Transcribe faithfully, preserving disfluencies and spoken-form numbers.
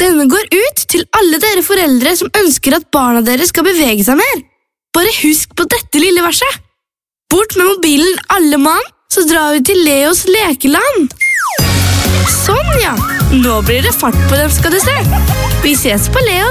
Denne går ut til alle dere foreldre som ønsker at barna deres skal bevege seg mer. Bare husk på dette lille verset. Bort med mobilen alle mann, så drar vi til Leos lekeland. Sånn ja, nå blir det fart på dem skal du se. Vi ses på Leo.